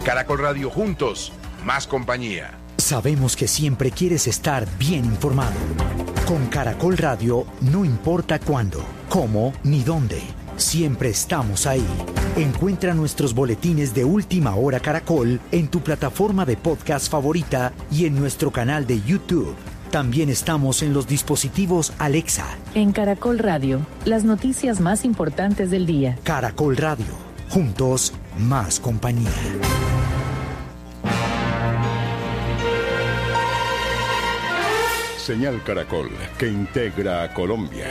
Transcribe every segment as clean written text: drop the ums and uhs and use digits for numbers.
Caracol Radio, juntos, más compañía. Sabemos que siempre quieres estar bien informado. Con Caracol Radio, no importa cuándo, cómo ni dónde, siempre estamos ahí. Encuentra nuestros boletines de Última Hora Caracol en tu plataforma de podcast favorita y en nuestro canal de YouTube. También estamos en los dispositivos Alexa. En Caracol Radio, las noticias más importantes del día. Caracol Radio, juntos, más compañía. Señal Caracol, que integra a Colombia.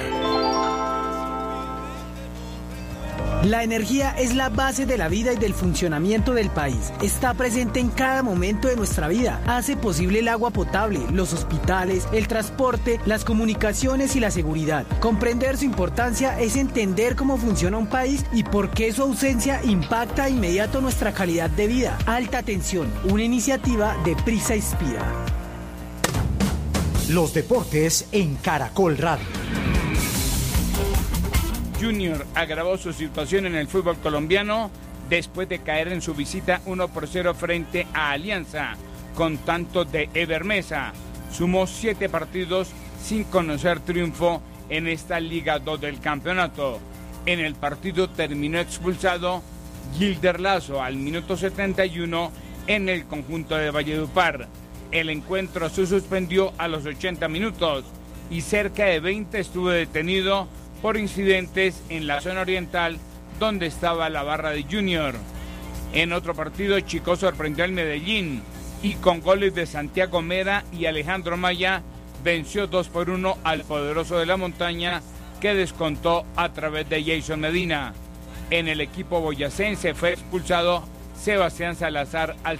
La energía es la base de la vida y del funcionamiento del país. Está presente en cada momento de nuestra vida. Hace posible el agua potable, los hospitales, el transporte, las comunicaciones y la seguridad. Comprender su importancia es entender cómo funciona un país y por qué su ausencia impacta de inmediato nuestra calidad de vida. Alta Tensión, una iniciativa de Prisa Inspira. Los deportes en Caracol Radio. Junior agravó su situación en el fútbol colombiano después de caer en su visita 1-0 frente a Alianza, con tanto de Ever Mesa. Sumó 7 partidos sin conocer triunfo en esta Liga 2 del campeonato. En el partido terminó expulsado Gilder Lazo al minuto 71 en el conjunto de Valledupar. El encuentro se suspendió a los 80 minutos y cerca de 20 estuvo detenido por incidentes en la zona oriental donde estaba la barra de Junior. En otro partido, Chico sorprendió al Medellín y con goles de Santiago Mera y Alejandro Maya venció 2-1 al poderoso de la montaña, que descontó a través de Jason Medina. En el equipo boyacense fue expulsado Sebastián Salazar al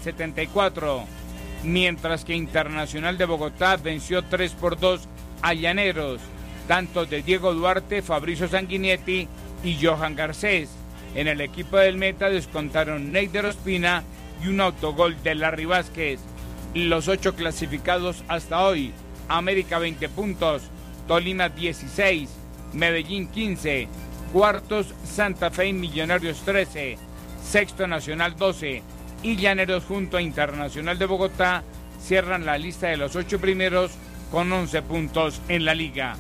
74, mientras que Internacional de Bogotá venció 3-2 a Llaneros, tanto de Diego Duarte, Fabricio Sanguinetti y Johan Garcés. En el equipo del Meta descontaron Neider Ospina y un autogol de Larry Vázquez. Los 8 clasificados hasta hoy: América 20 puntos, Tolima 16, Medellín 15, cuartos Santa Fe y Millonarios 13, sexto Nacional 12 y Llaneros junto a Internacional de Bogotá cierran la lista de los 8 primeros con 11 puntos en la liga.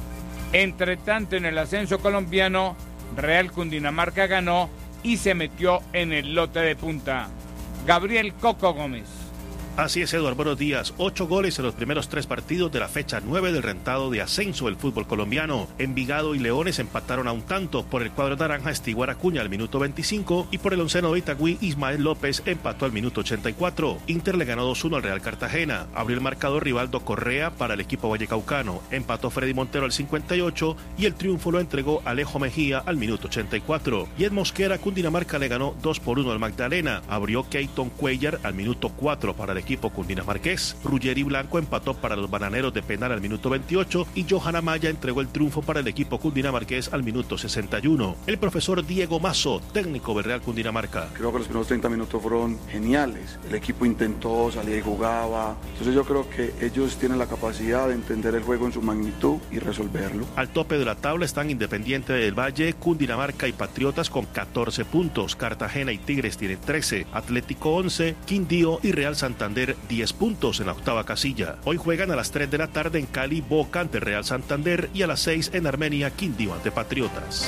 Entre tanto, en el ascenso colombiano, Real Cundinamarca ganó y se metió en el lote de punta. Gabriel Coco Gómez. Así es, Eduardo, buenos días. 8 goles en los primeros 3 partidos de la fecha 9 del rentado de ascenso del fútbol colombiano. Envigado y Leones empataron a un tanto. Por el cuadro naranja, Estiguar Acuña al minuto 25 y por el onceno de Itagüí, Ismael López empató al minuto 84. Inter le ganó 2-1 al Real Cartagena. Abrió el marcador Rivaldo Correa para el equipo vallecaucano. Empató Freddy Montero al 58 y el triunfo lo entregó Alejo Mejía al minuto 84. Y en Mosquera, Cundinamarca le ganó 2-1 al Magdalena. Abrió Keyton Cuellar al minuto 4 para el equipo cundinamarqués. Ruggeri Blanco empató para los Bananeros de penal al minuto 28 y Johan Amaya entregó el triunfo para el equipo cundinamarqués al minuto 61. El profesor Diego Mazo, técnico del Real Cundinamarca. Creo que los primeros 30 minutos fueron geniales. El equipo intentó, salía y jugaba. Entonces yo creo que ellos tienen la capacidad de entender el juego en su magnitud y resolverlo. Al tope de la tabla están Independiente del Valle, Cundinamarca y Patriotas con 14 puntos. Cartagena y Tigres tienen 13, Atlético 11, Quindío y Real Santander 10 puntos en la octava casilla. Hoy juegan a las 3 de la tarde en Cali, Boca ante Real Santander y a las 6 en Armenia, Quindío ante Patriotas.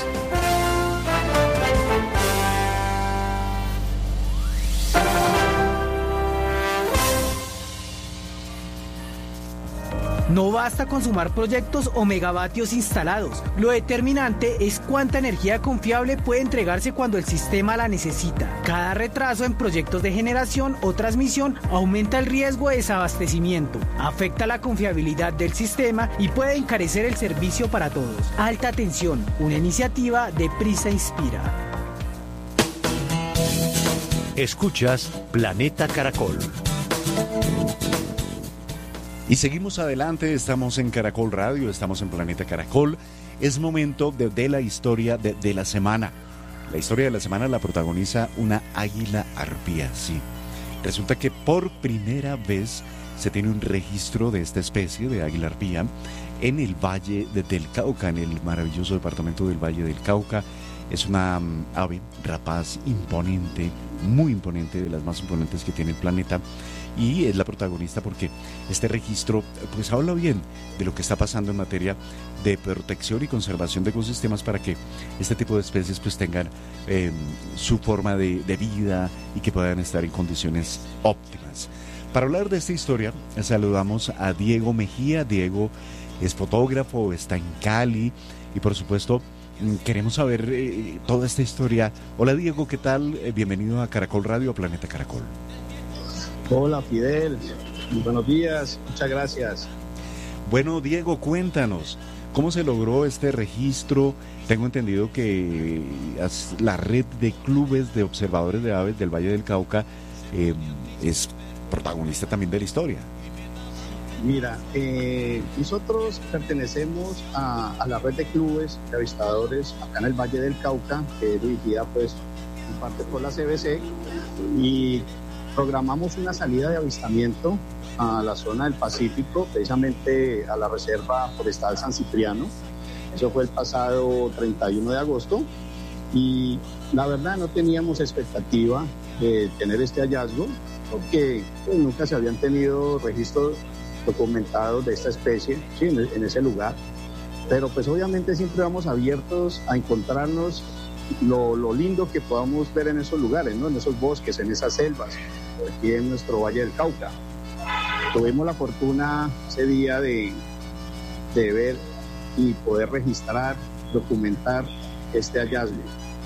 No basta con sumar proyectos o megavatios instalados. Lo determinante es cuánta energía confiable puede entregarse cuando el sistema la necesita. Cada retraso en proyectos de generación o transmisión aumenta el riesgo de desabastecimiento, afecta la confiabilidad del sistema y puede encarecer el servicio para todos. Alta Tensión, una iniciativa de Prisa Inspira. Escuchas Planeta Caracol. Y seguimos adelante, estamos en Caracol Radio, estamos en Planeta Caracol. Es momento de la historia de la semana. La historia de la semana la protagoniza una águila arpía, sí. Resulta que por primera vez se tiene un registro de esta especie de águila arpía en el Valle del Cauca, en el maravilloso departamento del Valle del Cauca, Es una ave rapaz imponente, muy imponente, de las más imponentes que tiene el planeta, y es la protagonista porque este registro pues habla bien de lo que está pasando en materia de protección y conservación de ecosistemas para que este tipo de especies pues tengan su forma de vida y que puedan estar en condiciones óptimas. Para hablar de esta historia saludamos a Diego Mejía. Diego es fotógrafo, está en Cali y por supuesto queremos saber toda esta historia. Hola Diego, ¿qué tal? Bienvenido a Caracol Radio, a Planeta Caracol. Hola Fidel, muy buenos días, muchas gracias. Bueno Diego, cuéntanos, ¿cómo se logró este registro? Tengo entendido que la red de clubes de observadores de aves del Valle del Cauca es protagonista también de la historia. Mira, nosotros pertenecemos a la red de clubes de avistadores acá en el Valle del Cauca, que es dirigida pues en parte por la CBC, y programamos una salida de avistamiento a la zona del Pacífico, precisamente a la Reserva Forestal San Cipriano. Eso fue el pasado 31 de agosto y la verdad no teníamos expectativa de tener este hallazgo porque pues, nunca se habían tenido registros documentados de esta especie, ¿sí? en ese lugar, pero pues obviamente siempre vamos abiertos a encontrarnos lo lindo que podamos ver en esos lugares, ¿no? En esos bosques, en esas selvas, aquí en nuestro Valle del Cauca. Tuvimos la fortuna ese día de ver y poder registrar, documentar este hallazgo.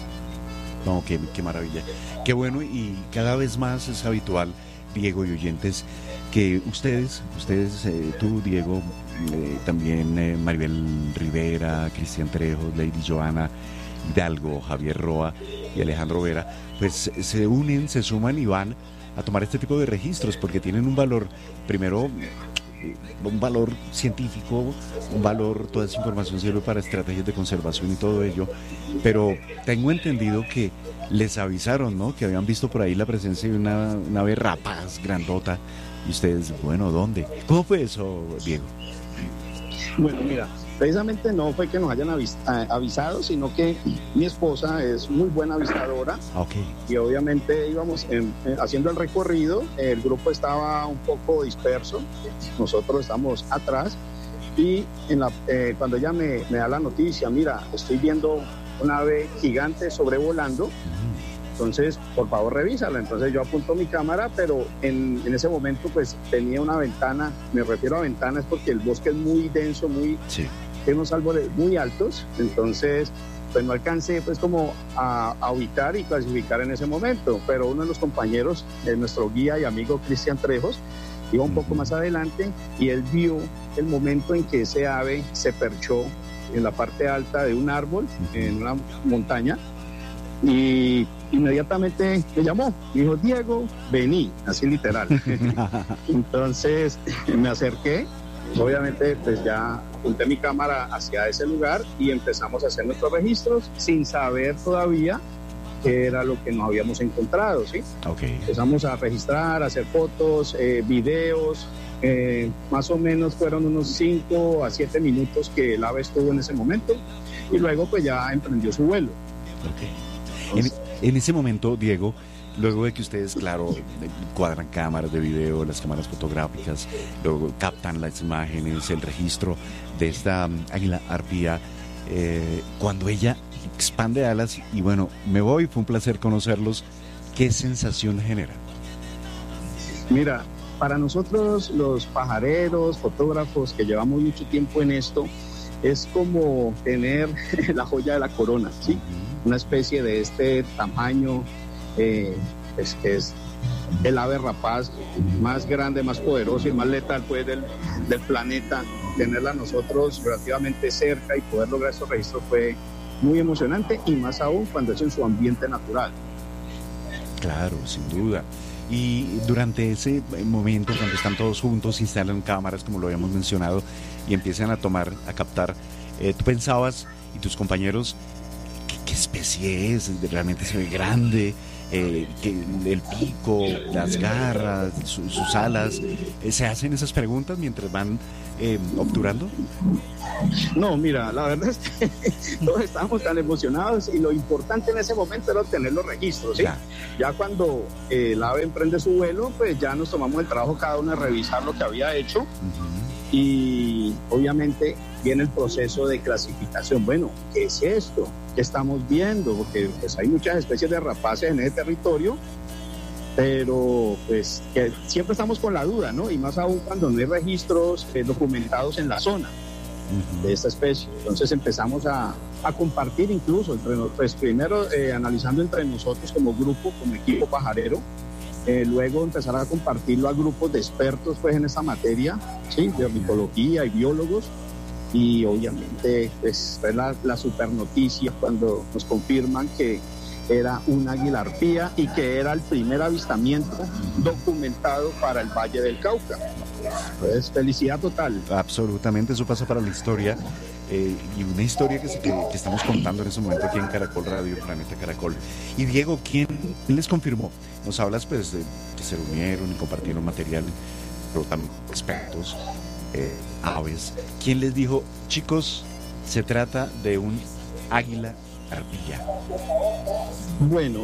No, qué maravilla, qué bueno, y cada vez más es habitual, Diego y oyentes, que ustedes, tú Diego, también Maribel Rivera, Cristian Trejos, Lady Joana Hidalgo, Javier Roa y Alejandro Vera, pues se unen, se suman y van a tomar este tipo de registros porque tienen un valor, primero, un valor científico, un valor, toda esa información sirve para estrategias de conservación y todo ello, pero tengo entendido que les avisaron, ¿no? Que habían visto por ahí la presencia de una ave rapaz grandota y ustedes, bueno, ¿dónde? ¿Cómo fue eso, Diego? Bueno, mira, precisamente no fue que nos hayan avisado, sino que mi esposa es muy buena avistadora. Okay. Y obviamente íbamos haciendo el recorrido, el grupo estaba un poco disperso, nosotros estamos atrás y cuando ella me da la noticia, mira, estoy viendo una ave gigante sobrevolando, entonces por favor revísala. Entonces yo apunto mi cámara, pero en ese momento pues tenía una ventana, me refiero a ventanas porque el bosque es muy denso, sí, tiene unos árboles muy altos, entonces pues no alcancé pues como a ubicar y clasificar en ese momento, pero uno de los compañeros, nuestro guía y amigo Cristian Trejos, iba un poco más adelante y él vio el momento en que ese ave se perchó en la parte alta de un árbol, en una montaña, y inmediatamente me llamó, me dijo, Diego, vení, así literal. Entonces me acerqué, obviamente pues ya apunté mi cámara hacia ese lugar y empezamos a hacer nuestros registros sin saber todavía qué era lo que nos habíamos encontrado, ¿sí? Okay. Empezamos a registrar, a hacer fotos, videos, más o menos fueron unos 5 a 7 minutos que el ave estuvo en ese momento y luego pues ya emprendió su vuelo. Okay. En ese momento, Diego, luego de que ustedes, claro, cuadran cámaras de video, las cámaras fotográficas, luego captan las imágenes, el registro de esta águila arpía, cuando ella expande alas y bueno, me voy, fue un placer conocerlos, ¿qué sensación genera? Mira, para nosotros los pajareros, fotógrafos que llevamos mucho tiempo en esto, es como tener la joya de la corona, ¿sí? Una especie de este tamaño, pues que es el ave rapaz más grande, más poderoso y más letal pues del planeta. Tenerla nosotros relativamente cerca y poder lograr estos registros fue muy emocionante y más aún cuando es en su ambiente natural. Claro, sin duda. Y durante ese momento, cuando están todos juntos, instalan cámaras, como lo habíamos mencionado, y empiezan a captar, tú pensabas, y tus compañeros, ¿qué especie es? Realmente se ve grande, que el pico, las garras, sus alas, ¿se hacen esas preguntas mientras van obturando? No, mira, la verdad es que todos estábamos tan emocionados y lo importante en ese momento era obtener los registros, ¿sí? Ya cuando el ave emprende su vuelo, pues ya nos tomamos el trabajo cada uno de revisar lo que había hecho. Y obviamente viene el proceso de clasificación. Bueno, ¿qué es esto? ¿Qué estamos viendo? Porque pues hay muchas especies de rapaces en ese territorio, pero pues que siempre estamos con la duda, ¿no? Y más aún cuando no hay registros documentados en la zona de esta especie. Entonces empezamos a compartir incluso entre pues primero analizando entre nosotros como grupo, como equipo pajarero, luego empezar a compartirlo a grupos de expertos pues en esta materia, ¿sí? De ornitología y biólogos, y obviamente pues fue la super noticia cuando nos confirman que era un águila arpía y que era el primer avistamiento documentado para el Valle del Cauca. Pues felicidad total. Absolutamente, eso pasa para la historia. Y una historia que estamos contando en ese momento aquí en Caracol Radio, Planeta Caracol. Y Diego, ¿quién les confirmó? Nos hablas pues de que se reunieron y compartieron material, pero también expertos, aves. ¿Quién les dijo, chicos, se trata de un águila arpía? Bueno,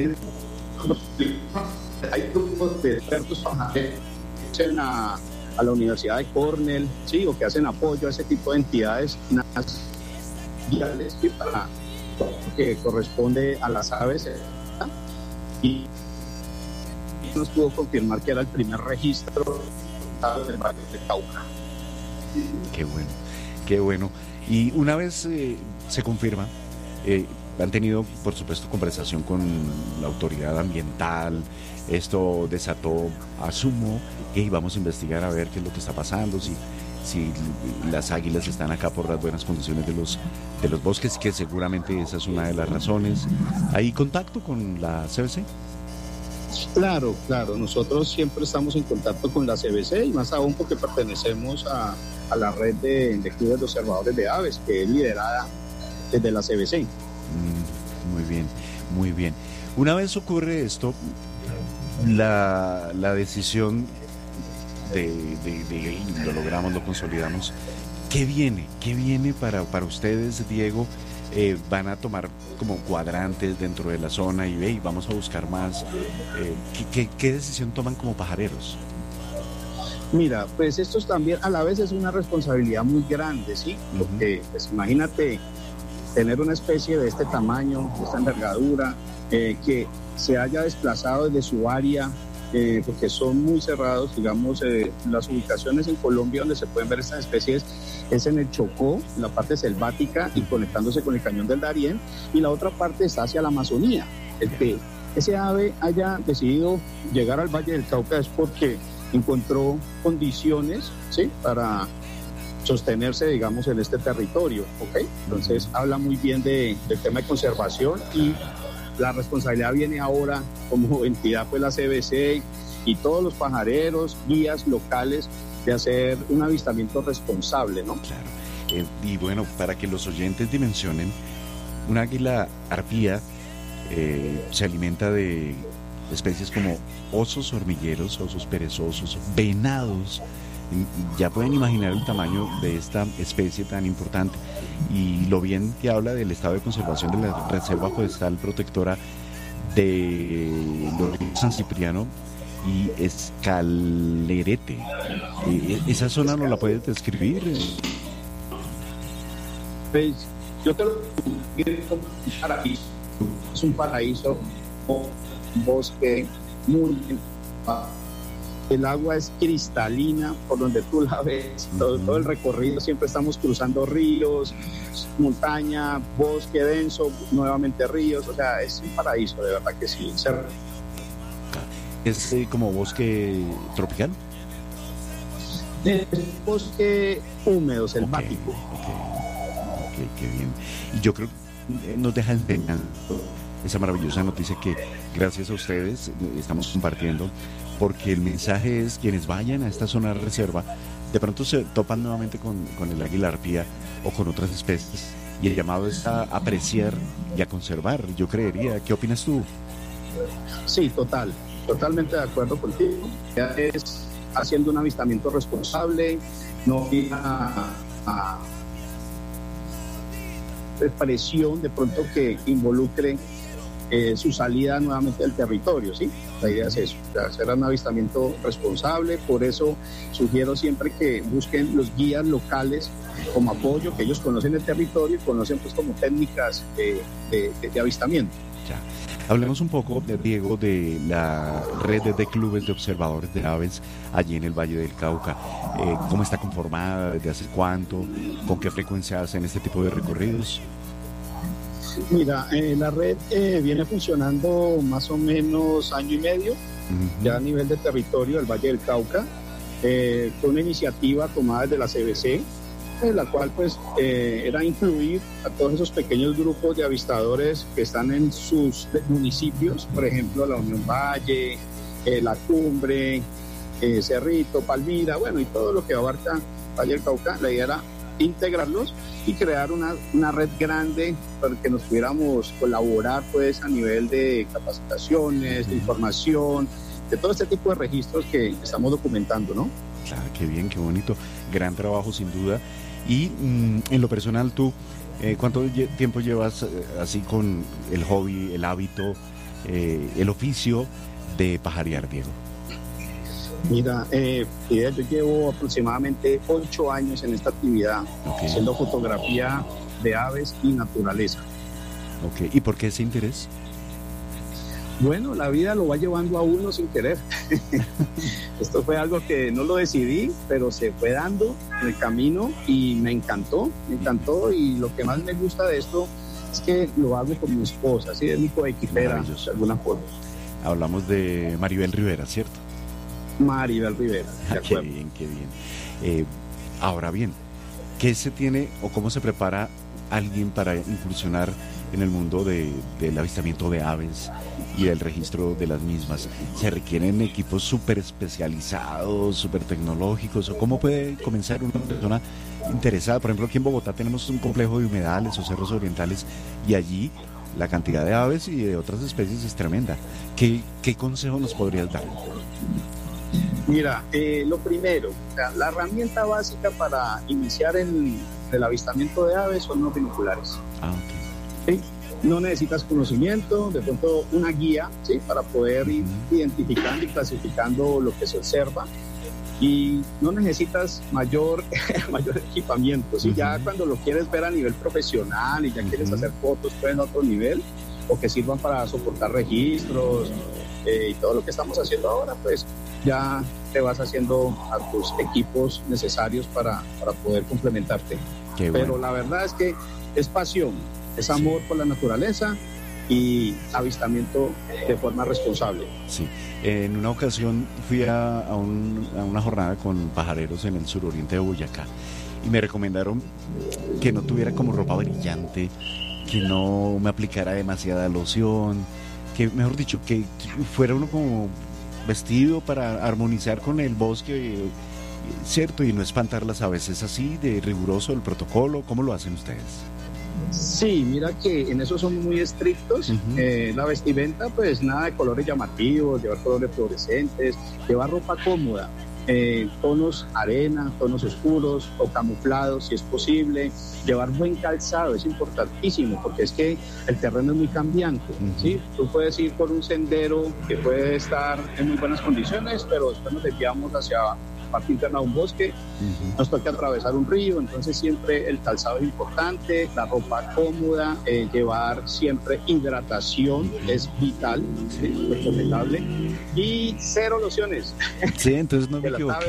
hay grupos de expertos que hacen a la Universidad de Cornell, sí, o que hacen apoyo a ese tipo de entidades nacionales para que corresponde a las aves, y nos pudo confirmar que era el primer registro del Valle del Cauca. Qué bueno. Y una vez se confirma, han tenido, por supuesto, conversación con la autoridad ambiental. Esto desató, asumo, que vamos a investigar a ver qué es lo que está pasando, si las águilas están acá por las buenas condiciones de los bosques, que seguramente esa es una de las razones. ¿Hay contacto con la CBC? Claro, nosotros siempre estamos en contacto con la CBC, y más aún porque pertenecemos a la red de clubes de observadores de aves, que es liderada desde la CBC. Muy bien. Una vez ocurre esto, la decisión de lo logramos, lo consolidamos. ¿Qué viene para ustedes, Diego? Van a tomar como cuadrantes dentro de la zona y vamos a buscar más. ¿Qué decisión toman como pajareros? Mira, pues esto también a la vez es una responsabilidad muy grande, ¿sí? Porque pues imagínate tener una especie de este tamaño, de esta envergadura, que se haya desplazado desde su área, porque son muy cerrados, digamos, las ubicaciones en Colombia donde se pueden ver estas especies es en el Chocó, en la parte selvática y conectándose con el Cañón del Darién, y la otra parte está hacia la Amazonía. El que ese ave haya decidido llegar al Valle del Cauca es porque encontró condiciones, ¿sí?, para sostenerse, digamos, en este territorio, ¿ok? Entonces habla muy bien del tema de conservación, y la responsabilidad viene ahora como entidad, pues la CBC y todos los pajareros, guías locales, de hacer un avistamiento responsable, ¿no? Claro. Y bueno, para que los oyentes dimensionen, un águila arpía se alimenta de especies como osos hormigueros, osos perezosos, venados. Ya pueden imaginar el tamaño de esta especie tan importante y lo bien que habla del estado de conservación de la Reserva Forestal Protectora de los ríos San Cipriano y Escalerete. ¿Esa zona no la puedes describir? Pues yo te lo digo, es un paraíso, un bosque muy... El agua es cristalina por donde tú la ves, todo el recorrido, siempre estamos cruzando ríos, montaña, bosque denso, nuevamente ríos, o sea, es un paraíso, de verdad que sí. ¿Es como bosque tropical? Es bosque húmedo, selvático. Ok, qué bien. Y yo creo que nos deja enseñando esa maravillosa noticia que gracias a ustedes estamos compartiendo, porque el mensaje es: quienes vayan a esta zona de reserva de pronto se topan nuevamente con el águila arpía o con otras especies, y el llamado es a apreciar y a conservar, yo creería. ¿Qué opinas tú? Sí, totalmente de acuerdo contigo. Ya es haciendo un avistamiento responsable, no ir a presión de pronto que involucre su salida nuevamente del territorio, ¿sí? La idea es eso, hacer un avistamiento responsable. Por eso sugiero siempre que busquen los guías locales como apoyo, que ellos conocen el territorio y conocen pues como técnicas de avistamiento. Ya. Hablemos un poco, Diego, de la red de clubes de observadores de aves allí en el Valle del Cauca. ¿Cómo está conformada? ¿Desde hace cuánto? ¿Con qué frecuencia hacen este tipo de recorridos? Mira, la red viene funcionando más o menos año y medio, ya a nivel de territorio del Valle del Cauca. Fue una iniciativa tomada desde la CBC, la cual pues era incluir a todos esos pequeños grupos de avistadores que están en sus municipios, por ejemplo la Unión Valle, La Cumbre, Cerrito, Palmira, bueno, y todo lo que abarca Valle del Cauca. La idea era integrarlos y crear una red grande para que nos pudiéramos colaborar pues a nivel de capacitaciones, de información, de todo este tipo de registros que estamos documentando, ¿no? Claro, qué bien, qué bonito, gran trabajo sin duda. Y en lo personal, tú, ¿cuánto tiempo llevas así con el hobby, el hábito, el oficio de pajarear, Diego? Mira, yo llevo aproximadamente 8 años en esta actividad, haciendo fotografía de aves y naturaleza. Ok, ¿y por qué ese interés? Bueno, la vida lo va llevando a uno sin querer. Esto fue algo que no lo decidí, pero se fue dando en el camino y me encantó, y lo que más me gusta de esto es que lo hago con mi esposa, así es mi coequipera de alguna forma. Hablamos de Maribel Rivera, ¿cierto? Maribel Rivera, de acuerdo. Qué bien, qué bien. Ahora bien, ¿qué se tiene o cómo se prepara alguien para incursionar en el mundo del avistamiento de aves y del registro de las mismas? ¿Se requieren equipos súper especializados, súper tecnológicos? ¿O cómo puede comenzar una persona interesada? Por ejemplo, aquí en Bogotá tenemos un complejo de humedales o cerros orientales y allí la cantidad de aves y de otras especies es tremenda. ¿Qué consejo nos podrías dar? Mira, lo primero, la herramienta básica para iniciar el avistamiento de aves son los binoculares. ¿Sí? No necesitas conocimiento, de pronto una guía, ¿sí? Para poder ir identificando y clasificando lo que se observa. Y no necesitas mayor equipamiento, ¿sí? Ya cuando lo quieres ver a nivel profesional y ya quieres hacer fotos pues en otro nivel, o que sirvan para soportar registros y todo lo que estamos haciendo ahora, pues ya te vas haciendo a tus equipos necesarios para poder complementarte. Qué bueno. Pero bueno. la verdad es que es pasión, es amor por la naturaleza y avistamiento de forma responsable. Sí, en una ocasión fui a una jornada con pajareros en el suroriente de Boyacá y me recomendaron que no tuviera como ropa brillante, que no me aplicara demasiada loción, que mejor dicho, que fuera uno como vestido para armonizar con el bosque, ¿cierto? Y no espantar las aves. ¿Es así de riguroso el protocolo? ¿Cómo lo hacen ustedes? Sí, mira que en eso somos muy estrictos. La vestimenta, pues nada de colores llamativos, llevar colores fluorescentes, llevar ropa cómoda, tonos arena, tonos oscuros o camuflados si es posible, llevar buen calzado, es importantísimo porque es que el terreno es muy cambiante, ¿sí? Tú puedes ir por un sendero que puede estar en muy buenas condiciones, pero después nos desviamos hacia parte interna de un bosque, nos toca atravesar un río, entonces siempre el calzado es importante, la ropa cómoda, llevar siempre hidratación es vital, ¿sí? Recomendable, y 0 lociones. Sí, entonces no me que equivoco.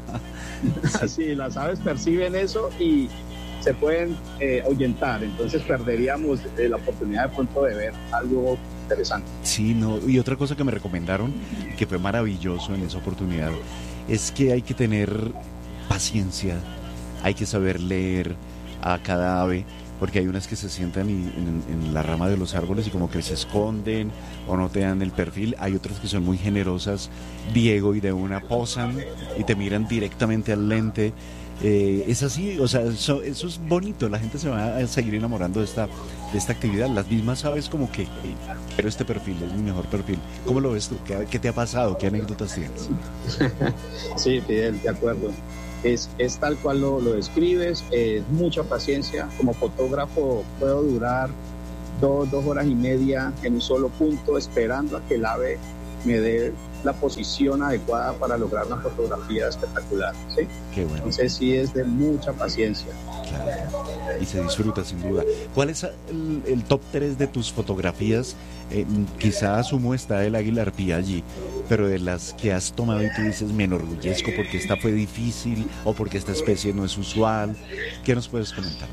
Sí, las aves perciben eso y se pueden ahuyentar, entonces perderíamos la oportunidad de pronto de ver algo interesante. Sí, no, y otra cosa que me recomendaron, que fue maravilloso en esa oportunidad, es que hay que tener paciencia, hay que saber leer a cada ave, porque hay unas que se sientan en la rama de los árboles y como que se esconden o no te dan el perfil. Hay otras que son muy generosas, Diego, y de una posan y te miran directamente al lente. Es así, o sea, eso es bonito, la gente se va a seguir enamorando de esta actividad. Las mismas aves como que, pero este perfil es mi mejor perfil. ¿Cómo lo ves tú? ¿Qué te ha pasado? ¿Qué anécdotas tienes? Sí, Fidel, de acuerdo. Es tal cual lo describes, mucha paciencia. Como fotógrafo puedo durar 2 horas y media en un solo punto esperando a que el ave me dé la posición adecuada para lograr una fotografía espectacular, ¿sí? Qué bueno. Entonces sí es de mucha paciencia. Claro. Y se disfruta sin duda. ¿Cuál es el top 3 de tus fotografías? Quizá asumo está el águila arpía allí, pero de las que has tomado y tú dices me enorgullezco porque esta fue difícil o porque esta especie no es usual. ¿Qué nos puedes comentar?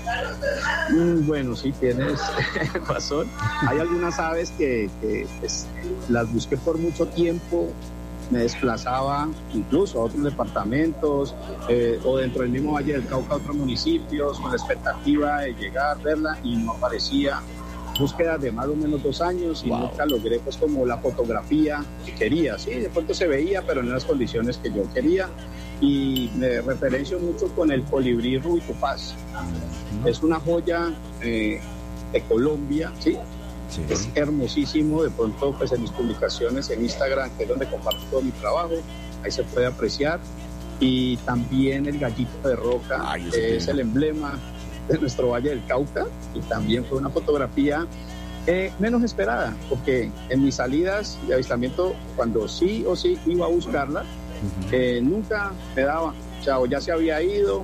Bueno, sí, tienes razón. Hay algunas aves que pues, las busqué por mucho tiempo, me desplazaba incluso a otros departamentos o dentro del mismo Valle del Cauca a otros municipios con la expectativa de llegar, verla y no aparecía. Búsqueda de más o menos 2 años y nunca logré pues como la fotografía que quería, sí, de pronto se veía pero en las condiciones que yo quería. Y me referencio mucho con el colibrí rubicopaz. Es una joya de Colombia, ¿sí? Sí. Es hermosísimo. De pronto pues en mis publicaciones en Instagram, que es donde comparto todo mi trabajo, ahí se puede apreciar. Y también el gallito de roca, que es el emblema de nuestro Valle del Cauca, y también fue una fotografía menos esperada, porque en mis salidas de avistamiento, cuando sí o sí iba a buscarla, nunca me daba, o sea, o ya se había ido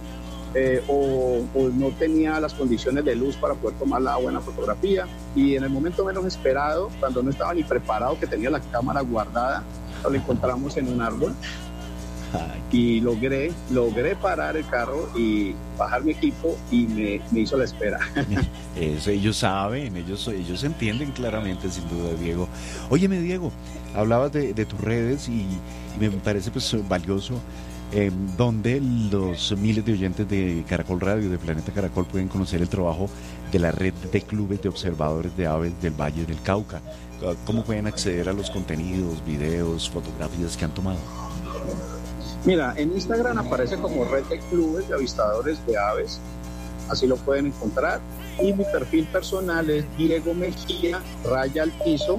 o no tenía las condiciones de luz para poder tomar la buena fotografía, y en el momento menos esperado, cuando no estaba ni preparado, que tenía la cámara guardada, lo encontramos en un árbol. Y logré parar el carro y bajar mi equipo y me hizo la espera. Eso, ellos saben, ellos entienden claramente, sin duda, Diego. Óyeme, Diego, hablabas de tus redes y me parece pues valioso donde los miles de oyentes de Caracol Radio, de Planeta Caracol, pueden conocer el trabajo de la red de clubes de observadores de aves del Valle del Cauca. ¿Cómo pueden acceder a los contenidos, videos, fotografías que han tomado? Mira, en Instagram aparece como Red de Clubes de Avistadores de Aves, así lo pueden encontrar, y mi perfil personal es Diego Mejía, _PH.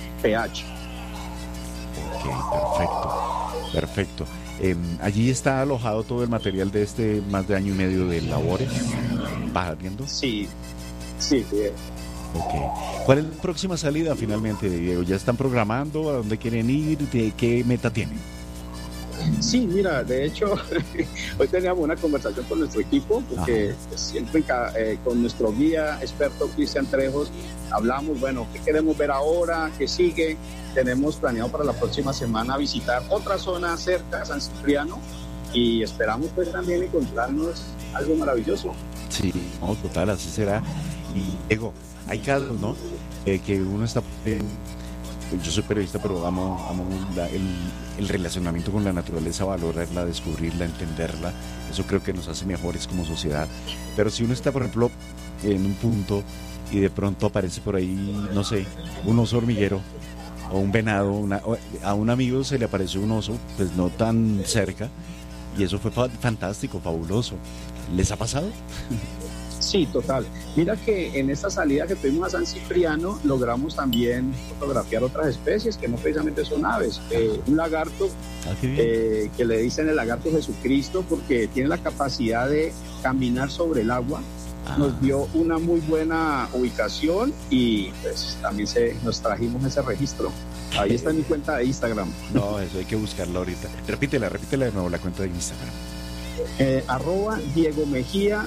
Ok, perfecto. Allí está alojado todo el material de este más de año y medio de labores. ¿Vas viendo? Sí, bien. Ok. ¿Cuál es la próxima salida finalmente, Diego? ¿Ya están programando? ¿A dónde quieren ir? ¿Qué meta tienen? Sí, mira, de hecho, hoy teníamos una conversación con nuestro equipo, porque siempre con nuestro guía experto Cristian Trejos hablamos, bueno, ¿qué queremos ver ahora? ¿Qué sigue? Tenemos planeado para la próxima semana visitar otra zona cerca de San Cipriano y esperamos pues también encontrarnos algo maravilloso. Sí, no, total, así será. Y Diego, hay casos, ¿no? Que uno está... yo soy periodista, pero amo el relacionamiento con la naturaleza, valorarla, descubrirla, entenderla. Eso creo que nos hace mejores como sociedad. Pero si uno está, por ejemplo, en un punto y de pronto aparece por ahí, no sé, un oso hormiguero o un venado, a un amigo se le apareció un oso, pues no tan cerca, y eso fue fantástico, fabuloso. ¿Les ha pasado? Sí, total. Mira que en esta salida que tuvimos a San Cipriano logramos también fotografiar otras especies que no precisamente son aves. Un lagarto que le dicen el lagarto Jesucristo porque tiene la capacidad de caminar sobre el agua. Nos dio una muy buena ubicación y pues también nos trajimos ese registro. Ahí está en mi cuenta de Instagram. No, eso hay que buscarlo ahorita. Repítela de nuevo, la cuenta de Instagram. @Diego Mejía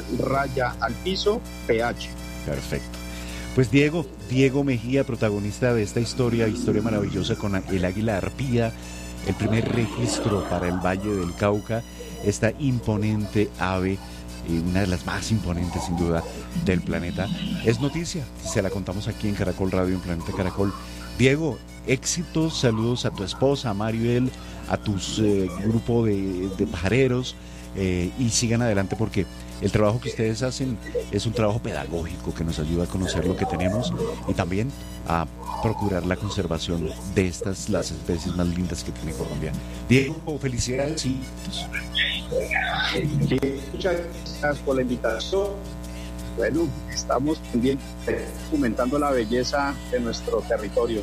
_PH. Perfecto. Pues Diego Mejía, protagonista de esta historia maravillosa con el águila arpía, el primer registro para el Valle del Cauca, esta imponente ave, una de las más imponentes sin duda del planeta. Es noticia, se la contamos aquí en Caracol Radio, en Planeta Caracol. Diego, éxitos, saludos a tu esposa, a Maribel, a tus grupo de pajareros. Y sigan adelante porque el trabajo que ustedes hacen es un trabajo pedagógico que nos ayuda a conocer lo que tenemos y también a procurar la conservación de las especies más lindas que tiene Colombia. Diego, felicidades y... Muchas gracias por la invitación. Bueno, estamos pendientes, documentando la belleza de nuestro territorio.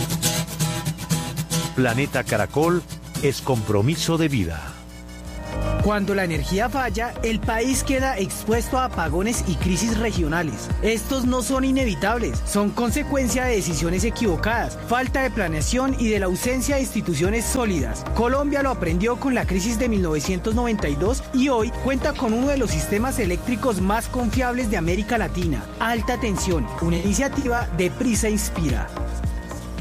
Planeta Caracol es compromiso de vida. Cuando la energía falla, el país queda expuesto a apagones y crisis regionales. Estos no son inevitables, son consecuencia de decisiones equivocadas, falta de planeación y de la ausencia de instituciones sólidas. Colombia lo aprendió con la crisis de 1992 y hoy cuenta con uno de los sistemas eléctricos más confiables de América Latina. Alta tensión, una iniciativa de Prisa Inspira.